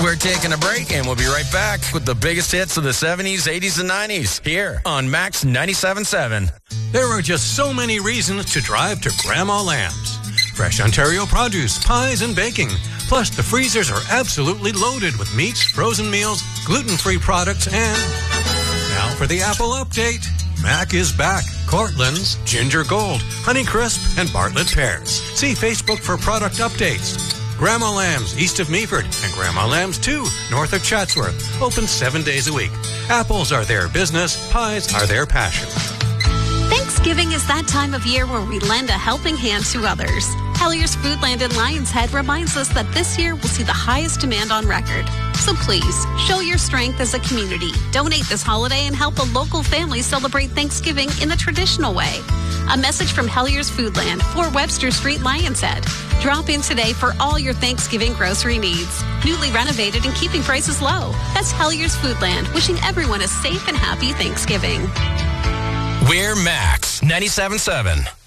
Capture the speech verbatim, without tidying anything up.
We're taking a break, and we'll be right back with the biggest hits of the seventies, eighties, and nineties here on Max ninety-seven point seven. There are just so many reasons to drive to Grandma Lamb's. Fresh Ontario produce, pies, and baking. Plus, the freezers are absolutely loaded with meats, frozen meals, gluten-free products, and... Now for the Apple update. Mac is back. Cortland's, Ginger Gold, Honey Crisp, and Bartlett Pears. See Facebook for product updates. Grandma Lamb's, east of Meaford, and Grandma Lamb's two, north of Chatsworth. Open seven days a week. Apples are their business. Pies are their passion. Thanksgiving is that time of year where we lend a helping hand to others. Hellier's Foodland in Lions Head reminds us that this year will see the highest demand on record. So please, show your strength as a community. Donate this holiday and help a local family celebrate Thanksgiving in the traditional way. A message from Hellier's Foodland, four Webster Street, Lions Head. Drop in today for all your Thanksgiving grocery needs. Newly renovated and keeping prices low. That's Hellier's Foodland, wishing everyone a safe and happy Thanksgiving. We're Max ninety-seven point seven.